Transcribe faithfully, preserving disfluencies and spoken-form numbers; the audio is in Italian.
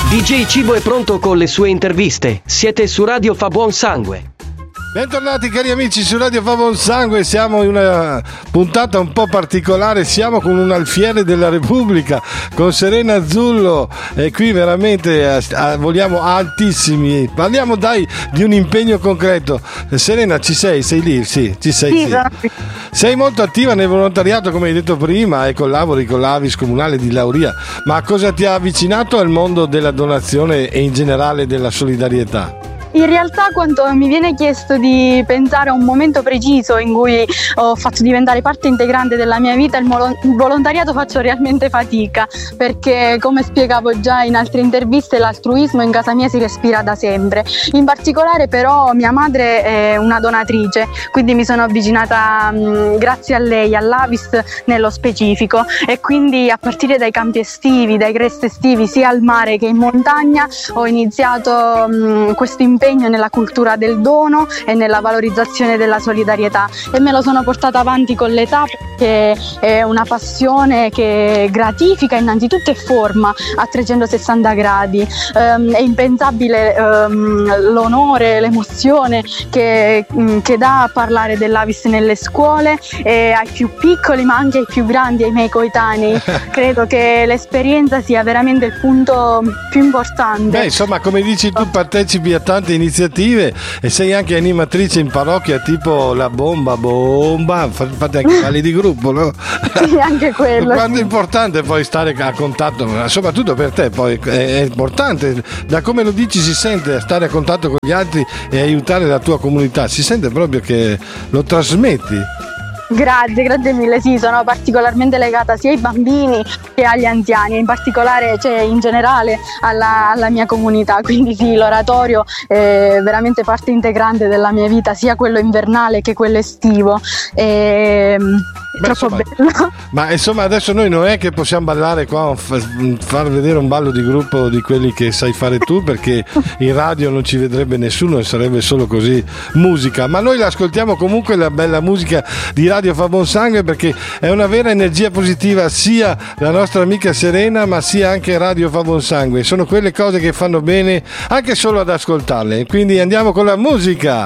D J Cibo è pronto con le sue interviste. Siete su Radio Fa Buon Sangue. Bentornati cari amici su Radio Fa Buon Sangue, siamo in una puntata un po' particolare, siamo con un alfiere della Repubblica, con Serena Azzullo e qui veramente a, a, vogliamo altissimi, parliamo dai di un impegno concreto. Serena, ci sei? Sei lì? Sì, ci sei. Sì, sì. Sei molto attiva nel volontariato come hai detto prima e collabori con l'A V I S comunale di Lauria, ma cosa ti ha avvicinato al mondo della donazione e in generale della solidarietà? In realtà quando mi viene chiesto di pensare a un momento preciso in cui ho fatto diventare parte integrante della mia vita il, molo- il volontariato, faccio realmente fatica, perché come spiegavo già in altre interviste l'altruismo in casa mia si respira da sempre. In particolare però mia madre è una donatrice, quindi mi sono avvicinata mh, grazie a lei, all'A V I S nello specifico, e quindi a partire dai campi estivi, dai rest estivi sia al mare che in montagna ho iniziato mh, questo impegno nella cultura del dono e nella valorizzazione della solidarietà, e me lo sono portata avanti con l'età perché è una passione che gratifica innanzitutto e forma a trecentosessanta gradi. Um, è impensabile um, l'onore, l'emozione che, um, che dà a parlare dell'A V I S nelle scuole e ai più piccoli ma anche ai più grandi, ai miei coetanei. Credo che l'esperienza sia veramente il punto più importante. Beh, insomma, come dici tu, partecipi a tante iniziative e sei anche animatrice in parrocchia, tipo la bomba bomba, fate anche balli di gruppo, no? Sì, anche quello. Quanto è sì. importante poi stare a contatto, soprattutto per te poi è importante, da come lo dici si sente stare a contatto con gli altri e aiutare la tua comunità, si sente proprio che lo trasmetti. Grazie, grazie mille. Sì, sono particolarmente legata sia ai bambini che agli anziani, in particolare, cioè in generale alla, alla mia comunità, quindi sì, l'oratorio è veramente parte integrante della mia vita, sia quello invernale che quello estivo. E... Beh, troppo insomma, bello. Ma insomma adesso noi non è che possiamo ballare qua, far vedere un ballo di gruppo di quelli che sai fare tu, perché in radio non ci vedrebbe nessuno e sarebbe solo così musica, ma noi l'ascoltiamo comunque la bella musica di Radio Fa Buon Sangue, perché è una vera energia positiva, sia la nostra amica Serena ma sia anche Radio Fa Buon Sangue, sono quelle cose che fanno bene anche solo ad ascoltarle, quindi andiamo con la musica.